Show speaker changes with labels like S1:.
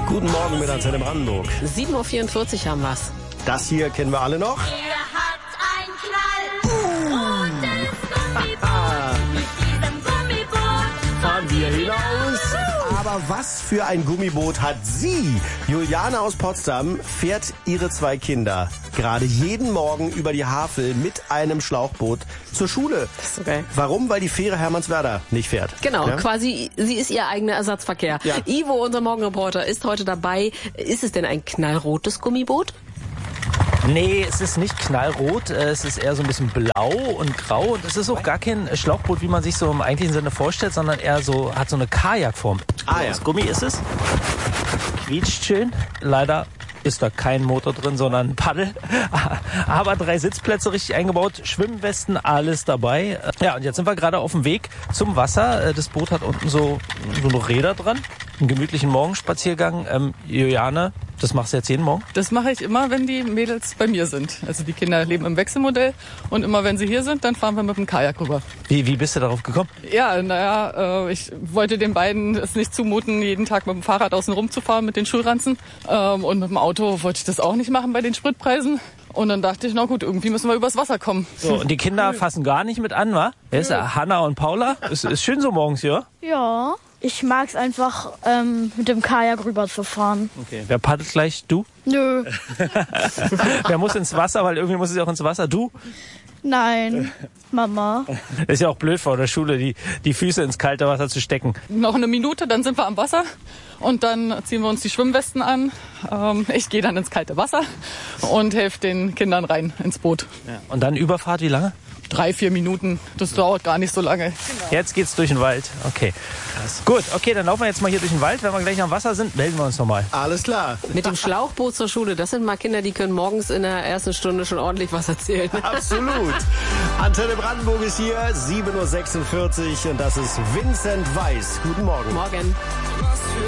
S1: Guten Morgen mit Antenne Brandenburg.
S2: 7:44 Uhr haben wir's.
S1: Das hier kennen wir alle noch.
S3: Er hat ein knallrotes Gummiboot. Mit diesem Gummiboot
S1: Fahren wir hinaus. Aber was für ein Gummiboot hat sie? Juliane aus Potsdam fährt ihre 2 Kinder gerade jeden Morgen über die Havel mit einem Schlauchboot zur Schule.
S2: Das ist so geil.
S1: Warum? Weil die Fähre Hermannswerder nicht fährt.
S2: Genau,
S1: Ja?
S2: quasi, sie ist ihr eigener Ersatzverkehr.
S1: Ja.
S2: Ivo, unser Morgenreporter, ist heute dabei. Ist es denn ein knallrotes Gummiboot?
S4: Nee, es ist nicht knallrot, es ist eher so ein bisschen blau und grau und es ist auch gar kein Schlauchboot, wie man sich so im eigentlichen Sinne vorstellt, sondern eher so, hat so eine Kajakform.
S1: Ah, ja.
S4: Aus Gummi ist es. Quietscht schön. Leider ist da kein Motor drin, sondern ein Paddel. Aber 3 Sitzplätze richtig eingebaut, Schwimmwesten, alles dabei. Ja, und jetzt sind wir gerade auf dem Weg zum Wasser. Das Boot hat unten so noch Räder dran. Einen gemütlichen Morgenspaziergang. Juliane, das machst du jetzt jeden Morgen?
S5: Das mache ich immer, wenn die Mädels bei mir sind. Also die Kinder leben im Wechselmodell und immer wenn sie hier sind, dann fahren wir mit dem Kajak rüber.
S4: Wie bist du darauf gekommen?
S5: Ja, ich wollte den beiden es nicht zumuten, jeden Tag mit dem Fahrrad außen rum zu fahren mit den Schulranzen. Und mit dem Auto wollte ich das auch nicht machen bei den Spritpreisen. Und dann dachte ich, na gut, irgendwie müssen wir übers Wasser kommen.
S4: So, und die Kinder fassen gar nicht mit an, wa? Wer ist da? Hanna und Paula? Ist schön so morgens, ja?
S6: Ja, ich mag's einfach, mit dem Kajak rüber zu fahren.
S4: Okay. Wer paddelt gleich? Du?
S6: Nö,
S4: Wer muss ins Wasser? Weil irgendwie muss es ja auch ins Wasser. Du?
S6: nein, Mama.
S4: Das ist ja auch blöd vor der Schule, die Füße ins kalte Wasser zu stecken.
S5: Noch eine Minute, dann sind wir am Wasser und dann ziehen wir uns die Schwimmwesten an. Ich gehe dann ins kalte Wasser und helfe den Kindern rein ins Boot.
S4: Ja. Und dann Überfahrt, wie lange?
S5: 3-4 Minuten, das dauert gar nicht so lange.
S4: Jetzt geht's durch den Wald. Okay. Gut, okay, dann laufen wir jetzt mal hier durch den Wald. Wenn wir gleich am Wasser sind, melden wir uns nochmal.
S1: Alles klar.
S2: Mit dem Schlauchboot zur Schule, das sind mal Kinder, die können morgens in der ersten Stunde schon ordentlich was erzählen.
S1: Absolut. Antenne Brandenburg ist hier, 7:46 Uhr und das ist Vincent Weiss. Guten Morgen.
S2: Morgen.